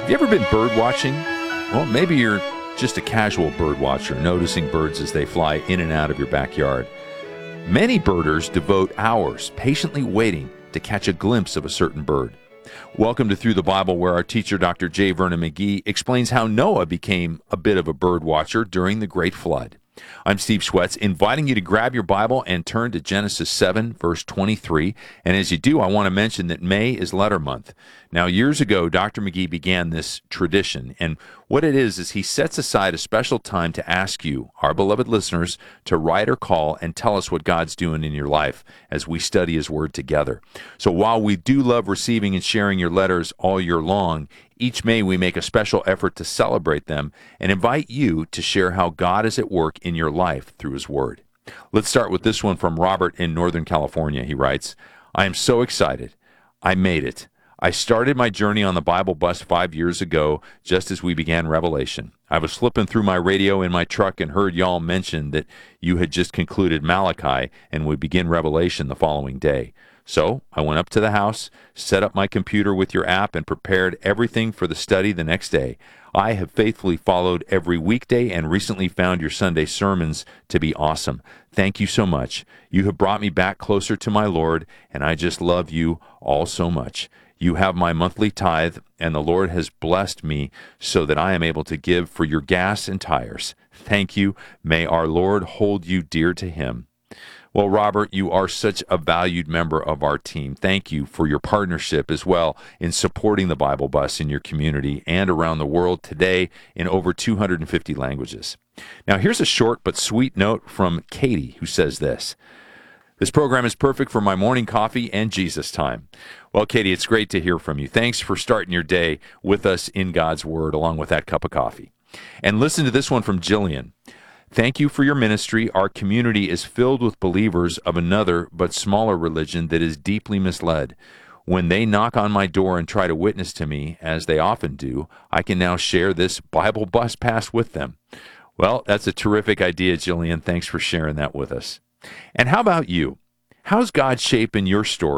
Have you ever been bird watching? Well, maybe you're just a casual bird watcher, noticing birds as they fly in and out of your backyard. Many birders devote hours patiently waiting to catch a glimpse of a certain bird. Welcome to Through the Bible, where our teacher, Dr. J. Vernon McGee, explains how Noah became a bit of a bird watcher during the Great Flood. I'm Steve Schwetz, inviting you to grab your Bible and turn to Genesis 7, verse 23. And as you do, I want to mention that May is Letter Month. Now, years ago, Dr. McGee began this tradition, and what it is he sets aside a special time to ask you, our beloved listeners, to write or call and tell us what God's doing in your life as we study His Word together. So while we do love receiving and sharing your letters all year long, each May we make a special effort to celebrate them and invite you to share how God is at work in your life through His Word. Let's start with this one from Robert in Northern California. He writes, I am so excited. I made it. I started my journey on the Bible bus 5 years ago, just as we began Revelation. I was flipping through my radio in my truck and heard y'all mention that you had just concluded Malachi and would begin Revelation the following day. So I went up to the house, set up my computer with your app, and prepared everything for the study the next day. I have faithfully followed every weekday and recently found your Sunday sermons to be awesome. Thank you so much. You have brought me back closer to my Lord, and I just love you all so much. You have my monthly tithe, and the Lord has blessed me so that I am able to give for your gas and tires. Thank you. May our Lord hold you dear to Him. Well, Robert, you are such a valued member of our team. Thank you for your partnership as well in supporting the Bible Bus in your community and around the world today in over 250 languages. Now, here's a short but sweet note from Katie, who says this. This program is perfect for my morning coffee and Jesus time. Well, Katie, it's great to hear from you. Thanks for starting your day with us in God's Word, along with that cup of coffee. And listen to this one from Jillian. Thank you for your ministry. Our community is filled with believers of another but smaller religion that is deeply misled. When they knock on my door and try to witness to me, as they often do, I can now share this Bible bus pass with them. Well, that's a terrific idea, Jillian. Thanks for sharing that with us. And how about you? How's God shaping your story